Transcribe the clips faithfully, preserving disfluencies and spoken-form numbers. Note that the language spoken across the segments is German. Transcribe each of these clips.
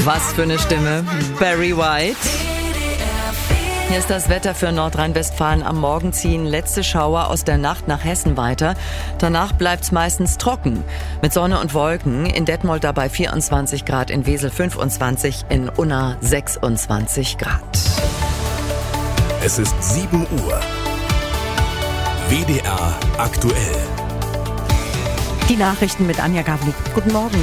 Was für eine Stimme. Barry White. Hier ist das Wetter für Nordrhein-Westfalen. Am Morgen ziehen letzte Schauer aus der Nacht nach Hessen weiter. Danach bleibt es meistens trocken. Mit Sonne und Wolken. In Detmold dabei vierundzwanzig Grad, in Wesel fünfundzwanzig, in Unna sechsundzwanzig Grad. Es ist sieben Uhr. W D R aktuell. Die Nachrichten mit Anja Gavlik. Guten Morgen.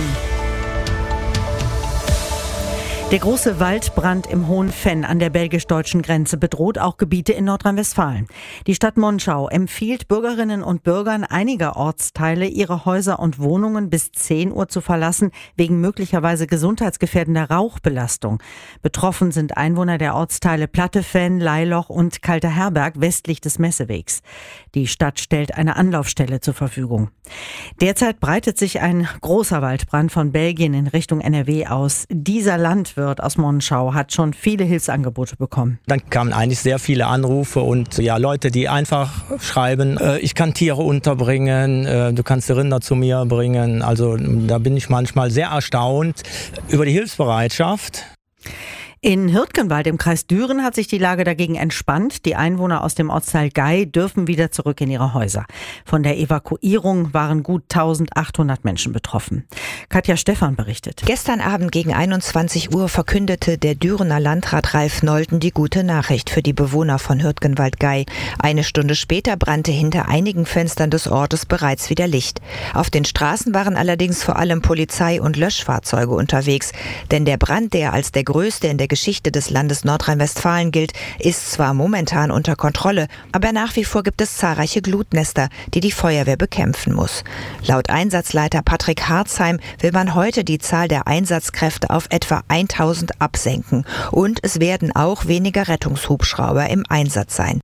Der große Waldbrand im Hohenfenn an der belgisch-deutschen Grenze bedroht auch Gebiete in Nordrhein-Westfalen. Die Stadt Monschau empfiehlt Bürgerinnen und Bürgern einiger Ortsteile, ihre Häuser und Wohnungen bis zehn Uhr zu verlassen, wegen möglicherweise gesundheitsgefährdender Rauchbelastung. Betroffen sind Einwohner der Ortsteile Plattefenn, Leiloch und Kalter Herberg westlich des Messewegs. Die Stadt stellt eine Anlaufstelle zur Verfügung. Derzeit breitet sich ein großer Waldbrand von Belgien in Richtung N R W aus. Dieser Landwirt aus Monschau hat schon viele Hilfsangebote bekommen. Dann kamen eigentlich sehr viele Anrufe und ja, Leute, die einfach schreiben, äh, ich kann Tiere unterbringen, äh, du kannst die Rinder zu mir bringen. Also da bin ich manchmal sehr erstaunt über die Hilfsbereitschaft. In Hürtgenwald im Kreis Düren hat sich die Lage dagegen entspannt. Die Einwohner aus dem Ortsteil Gei dürfen wieder zurück in ihre Häuser. Von der Evakuierung waren gut eintausendachthundert Menschen betroffen. Katja Stephan berichtet. Gestern Abend gegen einundzwanzig Uhr verkündete der Dürener Landrat Ralf Nolten die gute Nachricht für die Bewohner von Hürtgenwald-Gei. Eine Stunde später brannte hinter einigen Fenstern des Ortes bereits wieder Licht. Auf den Straßen waren allerdings vor allem Polizei und Löschfahrzeuge unterwegs. Denn der Brand, der als der größte in der Geschichte des Landes Nordrhein-Westfalen gilt, ist zwar momentan unter Kontrolle, aber nach wie vor gibt es zahlreiche Glutnester, die die Feuerwehr bekämpfen muss. Laut Einsatzleiter Patrick Harzheim will man heute die Zahl der Einsatzkräfte auf etwa eintausend absenken und es werden auch weniger Rettungshubschrauber im Einsatz sein.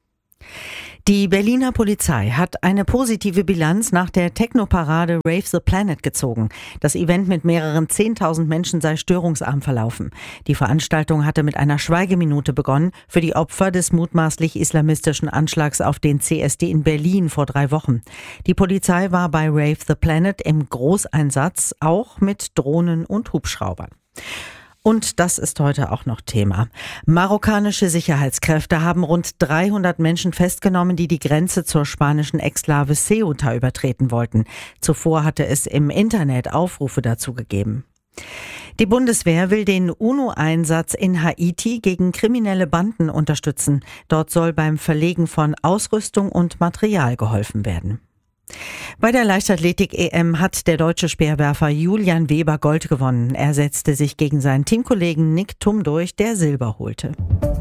Die Berliner Polizei hat eine positive Bilanz nach der Techno-Parade Rave the Planet gezogen. Das Event mit mehreren zehntausend Menschen sei störungsarm verlaufen. Die Veranstaltung hatte mit einer Schweigeminute begonnen für die Opfer des mutmaßlich islamistischen Anschlags auf den C S D in Berlin vor drei Wochen. Die Polizei war bei Rave the Planet im Großeinsatz, auch mit Drohnen und Hubschraubern. Und das ist heute auch noch Thema. Marokkanische Sicherheitskräfte haben rund dreihundert Menschen festgenommen, die die Grenze zur spanischen Exklave Ceuta übertreten wollten. Zuvor hatte es im Internet Aufrufe dazu gegeben. Die Bundeswehr will den UNO-Einsatz in Haiti gegen kriminelle Banden unterstützen. Dort soll beim Verlegen von Ausrüstung und Material geholfen werden. Bei der Leichtathletik-E M hat der deutsche Speerwerfer Julian Weber Gold gewonnen. Er setzte sich gegen seinen Teamkollegen Nick Thum durch, der Silber holte.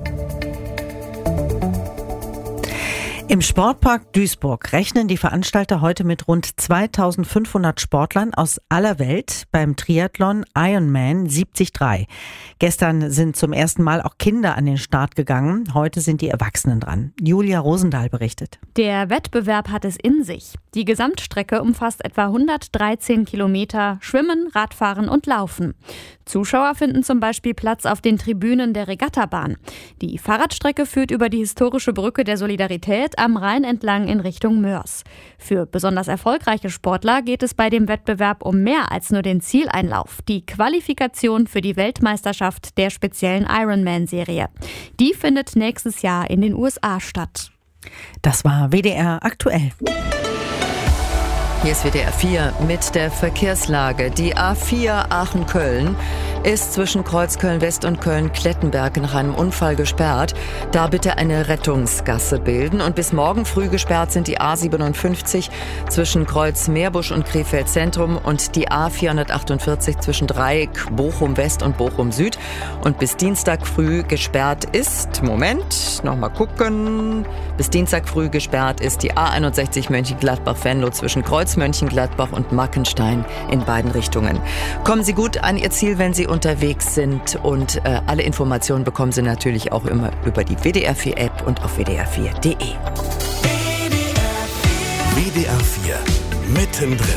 Im Sportpark Duisburg rechnen die Veranstalter heute mit rund zweitausendfünfhundert Sportlern aus aller Welt beim Triathlon Ironman siebzig drei. Gestern sind zum ersten Mal auch Kinder an den Start gegangen. Heute sind die Erwachsenen dran. Julia Rosendahl berichtet. Der Wettbewerb hat es in sich. Die Gesamtstrecke umfasst etwa hundertdreizehn Kilometer Schwimmen, Radfahren und Laufen. Zuschauer finden zum Beispiel Platz auf den Tribünen der Regattabahn. Die Fahrradstrecke führt über die historische Brücke der Solidarität am Rhein entlang in Richtung Mörs. Für besonders erfolgreiche Sportler geht es bei dem Wettbewerb um mehr als nur den Zieleinlauf, die Qualifikation für die Weltmeisterschaft der speziellen Ironman-Serie. Die findet nächstes Jahr in den U S A statt. Das war W D R aktuell. Hier ist W D R vier mit der Verkehrslage. Die A vier Aachen-Köln ist zwischen Kreuzköln-West und Köln-Klettenberg nach einem Unfall gesperrt. Da bitte eine Rettungsgasse bilden. Und bis morgen früh gesperrt sind die A siebenundfünfzig zwischen Kreuz-Meerbusch und Krefeld-Zentrum und die A vierhundertachtundvierzig zwischen Dreieck, Bochum-West und Bochum-Süd. Und bis Dienstag früh gesperrt ist, Moment, nochmal gucken, bis Dienstag früh gesperrt ist die A einundsechzig Mönchengladbach-Venlo zwischen Kreuz-Mönchengladbach und Mackenstein in beiden Richtungen. Kommen Sie gut an Ihr Ziel, wenn Sie unterwegs sind, und äh, alle Informationen bekommen Sie natürlich auch immer über die W D R vier App und auf w d r vier punkt d e. W D R vier mittendrin.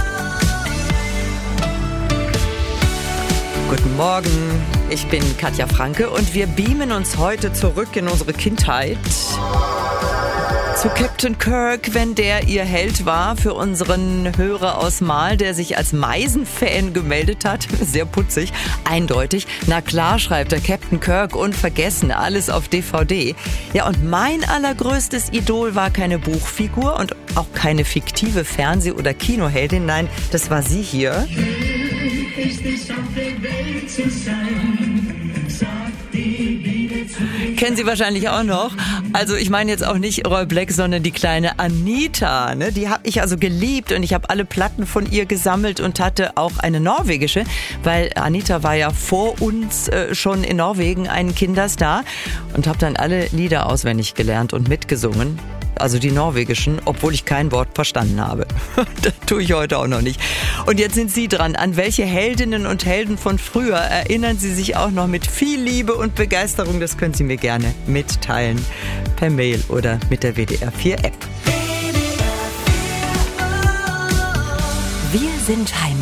Guten Morgen, ich bin Katja Franke und wir beamen uns heute zurück in unsere Kindheit. Zu Captain Kirk, wenn der ihr Held war, für unseren Hörer aus Mal, der sich als Meisen-Fan gemeldet hat. Sehr putzig, eindeutig. Na klar, schreibt der Captain Kirk, unvergessen, alles auf D V D. Ja, und mein allergrößtes Idol war keine Buchfigur und auch keine fiktive Fernseh- oder Kinoheldin. Nein, das war sie hier. Ist es auf der Welt zu sein, sagt die Liebe zu dir. Kennen Sie wahrscheinlich auch noch. Also ich meine jetzt auch nicht Roy Black, sondern die kleine Anita. Ne? Die habe ich also geliebt und ich habe alle Platten von ihr gesammelt und hatte auch eine norwegische, weil Anita war ja vor uns äh, schon in Norwegen ein Kinderstar und habe dann alle Lieder auswendig gelernt und mitgesungen. Also die norwegischen, obwohl ich kein Wort verstanden habe. Das tue ich heute auch noch nicht. Und jetzt sind Sie dran. An welche Heldinnen und Helden von früher erinnern Sie sich auch noch mit viel Liebe und Begeisterung? Das können Sie mir gerne mitteilen. Per Mail oder mit der W D R vier App. Wir sind Heimat.